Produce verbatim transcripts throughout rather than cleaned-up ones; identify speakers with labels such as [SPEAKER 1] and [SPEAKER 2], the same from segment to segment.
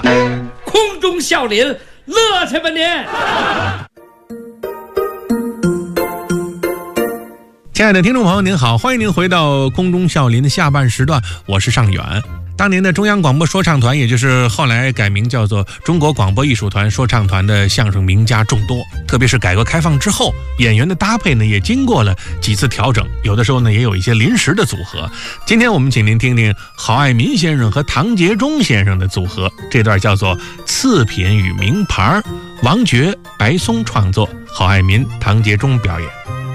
[SPEAKER 1] 空中笑林，乐去吧您！
[SPEAKER 2] 亲爱的听众朋友您好，欢迎您回到空中笑林的下半时段，我是尚远。当年的中央广播说唱团，也就是后来改名叫做中国广播艺术团说唱团的相声名家众多，特别是改革开放之后，演员的搭配呢也经过了几次调整，有的时候呢也有一些临时的组合。今天我们请您听听郝爱民先生和唐杰忠先生的组合，这段叫做次品与名牌，王珏、白松创作，郝爱民、唐杰忠表演。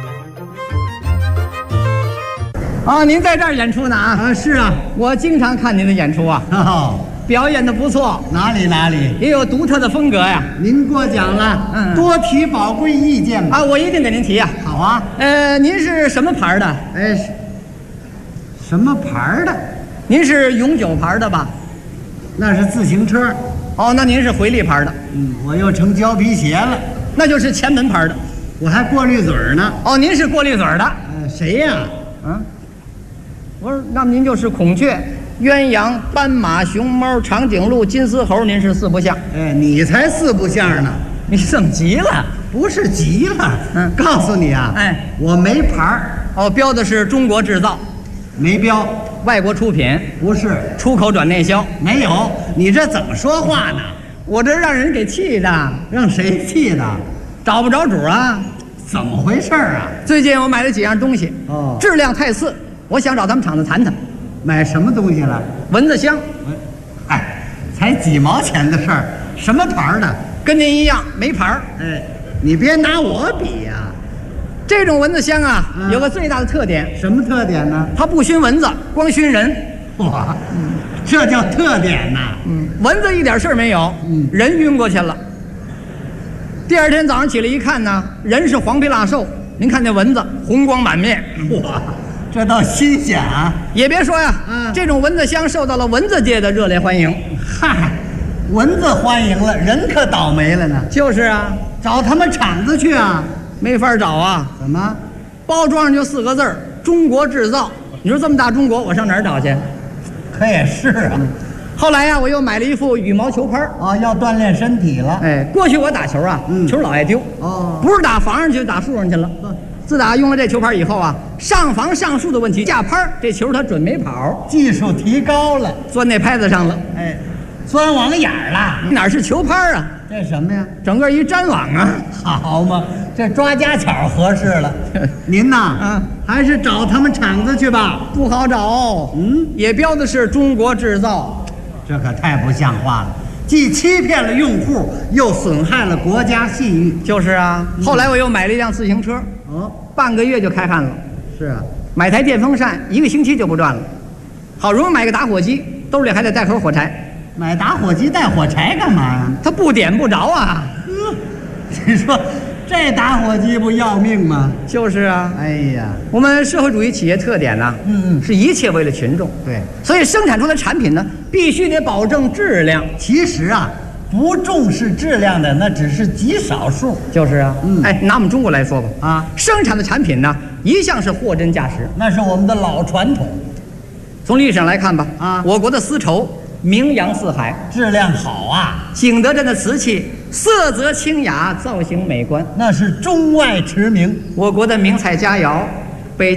[SPEAKER 3] 啊，您在这儿演出呢啊？
[SPEAKER 4] 啊，是啊，
[SPEAKER 3] 我经常看您的演出啊，
[SPEAKER 4] 哦，
[SPEAKER 3] 表演的不错，
[SPEAKER 4] 哪里哪里，
[SPEAKER 3] 也有独特的风格呀。
[SPEAKER 4] 您过奖了，
[SPEAKER 3] 嗯
[SPEAKER 4] 多提宝贵意见吧。
[SPEAKER 3] 啊，我一定给您提呀。
[SPEAKER 4] 好啊，
[SPEAKER 3] 呃，您是什么牌的？
[SPEAKER 4] 哎，是什么牌的？
[SPEAKER 3] 您是永久牌的吧？
[SPEAKER 4] 那是自行车。
[SPEAKER 3] 哦，那您是回力牌的。
[SPEAKER 4] 嗯，我又成胶皮鞋了，
[SPEAKER 3] 那就是前门牌的。
[SPEAKER 4] 我还过滤嘴呢。
[SPEAKER 3] 哦，您是过滤嘴的。
[SPEAKER 4] 呃，谁呀？
[SPEAKER 3] 嗯，我说，那么您就是孔雀、鸳鸯、斑马、熊猫、长颈鹿、金丝猴，您是四不像。
[SPEAKER 4] 哎，你才四不像呢。
[SPEAKER 3] 你怎么急了？
[SPEAKER 4] 不是急了，
[SPEAKER 3] 嗯
[SPEAKER 4] 告诉你啊，
[SPEAKER 3] 哎，
[SPEAKER 4] 我没牌儿，
[SPEAKER 3] 哦，标的是中国制造，
[SPEAKER 4] 没标，
[SPEAKER 3] 外国出品，
[SPEAKER 4] 不是，
[SPEAKER 3] 出口转内销。
[SPEAKER 4] 没有。你这怎么说话呢？
[SPEAKER 3] 我这让人给气的，
[SPEAKER 4] 让谁气的？
[SPEAKER 3] 找不着主啊！
[SPEAKER 4] 怎么回事儿啊？
[SPEAKER 3] 最近我买了几样东西，
[SPEAKER 4] 哦
[SPEAKER 3] 质量太次，我想找他们厂子谈谈。
[SPEAKER 4] 买什么东西了？
[SPEAKER 3] 蚊子香，
[SPEAKER 4] 哎，才几毛钱的事儿，什么牌儿的？
[SPEAKER 3] 跟您一样没牌儿。
[SPEAKER 4] 哎，你别拿我比呀、
[SPEAKER 3] 这种蚊子香啊，
[SPEAKER 4] 嗯
[SPEAKER 3] 有个最大的特点，
[SPEAKER 4] 什么特点呢？
[SPEAKER 3] 它不熏蚊子，光熏人。
[SPEAKER 4] 哇，这叫特点呐！
[SPEAKER 3] 嗯，蚊子一点事儿没有，
[SPEAKER 4] 嗯
[SPEAKER 3] 人晕过去了。第二天早上起来一看呢，人是黄皮腊瘦，您看那蚊子红光满面。
[SPEAKER 4] 哇，这倒新鲜啊！
[SPEAKER 3] 也别说呀，
[SPEAKER 4] 嗯
[SPEAKER 3] 这种蚊子香受到了蚊子界的热烈欢迎。
[SPEAKER 4] 嗨，蚊子欢迎了，人可倒霉了呢。
[SPEAKER 3] 就是啊，
[SPEAKER 4] 找他们厂子去啊？
[SPEAKER 3] 没法找啊，
[SPEAKER 4] 怎么？
[SPEAKER 3] 包装上就四个字儿：中国制造。你说这么大中国，我上哪儿找去？
[SPEAKER 4] 可也是啊。
[SPEAKER 3] 后来呀，我又买了一副羽毛球拍儿。
[SPEAKER 4] 啊，要锻炼身体了。
[SPEAKER 3] 哎，过去我打球啊，
[SPEAKER 4] 嗯
[SPEAKER 3] 球老爱丢，
[SPEAKER 4] 哦，
[SPEAKER 3] 不是打房上去，打树上去了。自打用了这球拍以后啊，上房上树的问题下拍儿，这球它准没跑，
[SPEAKER 4] 技术提高了。
[SPEAKER 3] 钻那拍子上了。
[SPEAKER 4] 哎，钻网眼儿了。
[SPEAKER 3] 哪是球拍儿啊，
[SPEAKER 4] 这什么呀？
[SPEAKER 3] 整个一粘网啊！
[SPEAKER 4] 好嘛，这抓家巧合适了。您呐，
[SPEAKER 3] 啊，
[SPEAKER 4] 还是找他们厂子去吧。
[SPEAKER 3] 不好找，
[SPEAKER 4] 嗯，
[SPEAKER 3] 也标的是中国制造。
[SPEAKER 4] 这可太不像话了，既欺骗了用户，又损害了国家信誉。
[SPEAKER 3] 就是啊，后来我又买了一辆自行车，
[SPEAKER 4] 哦，
[SPEAKER 3] 半个月就开汗了。
[SPEAKER 4] 是啊，
[SPEAKER 3] 买台电风扇，一个星期就不转了。好容易买个打火机，兜里还得带口火柴，
[SPEAKER 4] 买打火机带火柴干嘛呀？
[SPEAKER 3] 它不点不着啊。
[SPEAKER 4] 嗯，你说这打火机不要命吗？
[SPEAKER 3] 就是啊，
[SPEAKER 4] 哎呀，
[SPEAKER 3] 我们社会主义企业特点呢、
[SPEAKER 4] 嗯嗯
[SPEAKER 3] 是一切为了群众，
[SPEAKER 4] 对，
[SPEAKER 3] 所以生产出来的产品呢，必须得保证质量。
[SPEAKER 4] 其实啊，不重视质量的那只是极少数。
[SPEAKER 3] 就是啊，
[SPEAKER 4] 嗯
[SPEAKER 3] 哎，拿我们中国来说吧，
[SPEAKER 4] 啊，
[SPEAKER 3] 生产的产品呢，一向是货真价实。
[SPEAKER 4] 那是我们的老传统，
[SPEAKER 3] 从历史上来看吧，
[SPEAKER 4] 啊
[SPEAKER 3] 我国的丝绸名扬四海，
[SPEAKER 4] 质量好啊，
[SPEAKER 3] 景德镇的瓷器色泽清雅，造型美观。
[SPEAKER 4] 那是中外驰名。
[SPEAKER 3] 我国的名菜佳肴